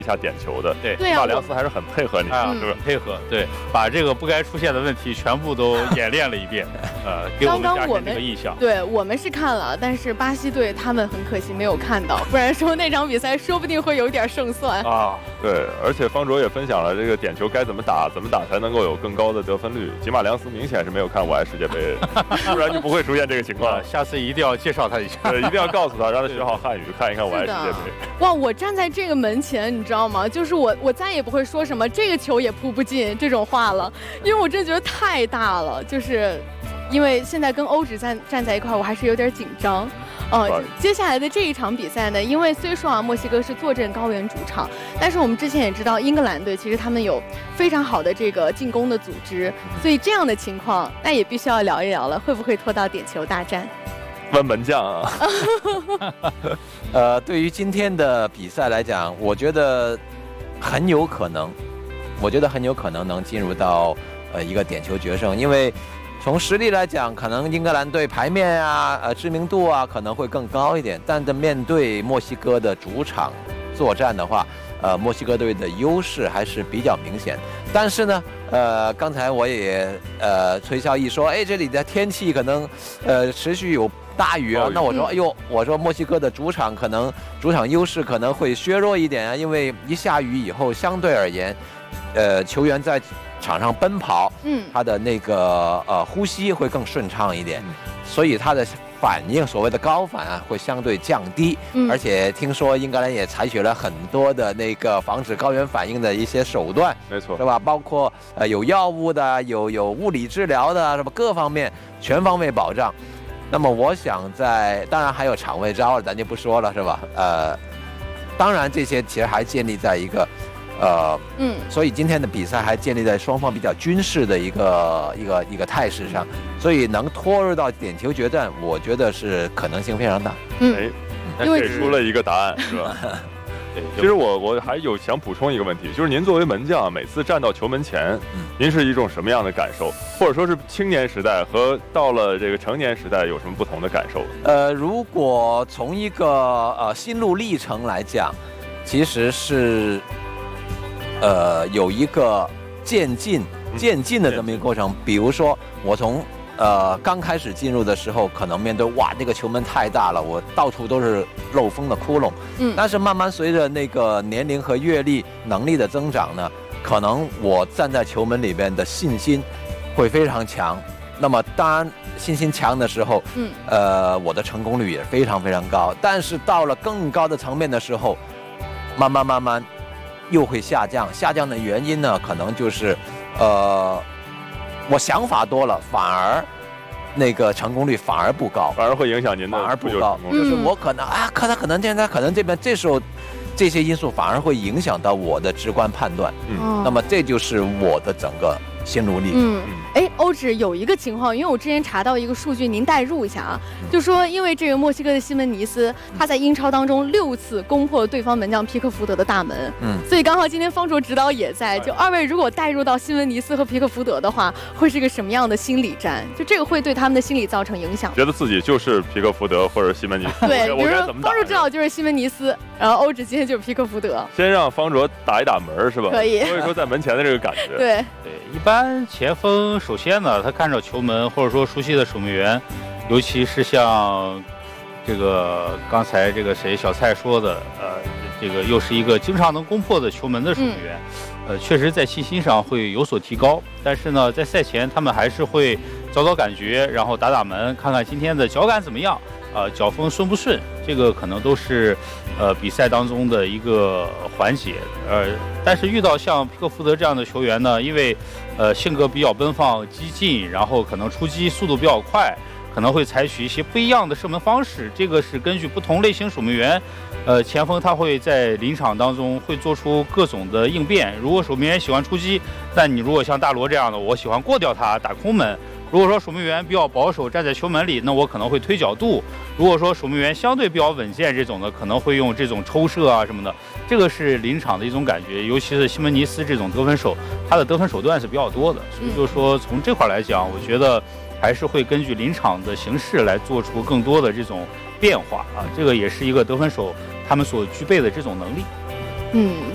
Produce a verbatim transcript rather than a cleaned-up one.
一下点球的。 对， 马良斯还是很配合你啊，是不是配合？对，把这个不该出现的问题全部都演练了一遍，呃，给我们加深这个印象。 对，我们是看了，但是巴西队他们很可惜没有看到，不然说那场比赛说不定会有一点胜算啊。对，而且方卓也分享了这个点球该怎么打，怎么打才能够有更高的得分率。吉马良斯明显是没有看我爱世界杯，不然就不会出现这个情况。 啊、下次一定要介绍他一下， 对，一定要告诉他，让他学好汉语，看一看我爱世界杯。 哇，我站在这个门前，你知道吗？就是我，我再也不会说什么这个球也扑不进这种话了，因为我真的觉得太大了。就是因为现在跟欧指站站在一块，我还是有点紧张。呃，接下来的这一场比赛呢，因为虽说啊，墨西哥是坐镇高原主场，但是我们之前也知道，英格兰队其实他们有非常好的这个进攻的组织，所以这样的情况，那也必须要聊一聊了，会不会拖到点球大战？ 问门将啊。 呃，对于今天的比赛来讲，我觉得很有可能，我觉得很有可能能进入到呃一个点球决胜，因为从实力来讲，可能英格兰队牌面啊、呃知名度啊可能会更高一点，但在面对墨西哥的主场作战的话，呃，墨西哥队的优势还是比较明显。但是呢，呃，刚才我也呃吹笑一说，哎，这里的天气可能呃持续有大雨啊，那我说，哎呦，我说墨西哥的主场可能主场优势可能会削弱一点啊，因为一下雨以后，相对而言，呃，球员在场上奔跑，嗯，他的那个呃呼吸会更顺畅一点，所以他的反应所谓的高反啊会相对降低，嗯，而且听说英格兰也采取了很多的那个防止高原反应的一些手段， 没错， 是吧？包括呃有药物的，有有物理治疗的，什么各方面全方位保障。那么我想在，当然还有场外招，咱就不说了，是吧？呃，当然这些其实还建立在一个。呃，嗯，所以今天的比赛还建立在双方比较军事的一个一个一个态势上，所以能拖入到点球决战，我觉得是可能性非常大。 嗯，哎，那给出了一个答案，是吧？对，其实我我还有想补充一个问题，就是您作为门将，每次站到球门前，嗯，您是一种什么样的感受？或者说是青年时代和到了这个成年时代有什么不同的感受？ 呃，如果从一个呃心路历程来讲，其实是。呃，有一个渐进、渐进的这么一个过程。比如说，我从呃刚开始进入的时候，可能面对哇，这个球门太大了，我到处都是漏风的窟窿。嗯，但是慢慢随着那个年龄和阅历、能力的增长呢，可能我站在球门里边的信心会非常强。那么，当然信心强的时候，嗯，呃，我的成功率也非常非常高。但是到了更高的层面的时候，慢慢慢慢。又会下降，下降的原因呢，可能就是，呃，我想法多了，反而那个成功率反而不高， 反而会影响您的， 反而不高。就是我可能啊，可他可能现在可能这边这时候，这些因素反而会影响到我的直观判断。嗯，那么这就是我的整个心路历程。 嗯，哎，欧指有一个情况，因为我之前查到一个数据，您代入一下啊，就说因为这个墨西哥的西门尼斯，他在英超当中六次攻破对方门将皮克福德的大门，嗯，所以刚好今天方卓指导也在，就二位如果代入到西门尼斯和皮克福德的话，会是一个什么样的心理战？就这个会对他们的心理造成影响？ 觉得自己就是皮克福德或者西门尼斯， 对，比如说方卓指导就是西门尼斯，然后欧指今天就是皮克福德。 先让方卓打一打门是吧？ 可以， 说一说在门前的这个感觉。 对对，一般前锋首先呢，他看着球门或者说熟悉的守门员，尤其是像这个刚才这个谁小蔡说的，呃，这个又是一个经常能攻破的球门的守门员，嗯、呃，确实在信心上会有所提高。但是呢，在赛前他们还是会找找感觉，然后打打门，看看今天的脚感怎么样。啊、呃，脚风顺不顺，这个可能都是，呃，比赛当中的一个环节。呃，但是遇到像皮克福德这样的球员呢，因为，呃，性格比较奔放、激进，然后可能出击速度比较快，可能会采取一些不一样的射门方式。这个是根据不同类型守门员，呃，前锋他会在临场当中会做出各种的应变。如果守门员喜欢出击，但你如果像大罗这样的，我喜欢过掉他，打空门。如果说守门员比较保守，站在球门里，那我可能会推角度；如果说守门员相对比较稳健，这种的可能会用这种抽射啊什么的。这个是临场的一种感觉，尤其是西门尼斯这种得分手，他的得分手段是比较多的。所以就是说，从这块来讲，我觉得还是会根据临场的形势来做出更多的这种变化啊。这个也是一个得分手他们所具备的这种能力。 嗯。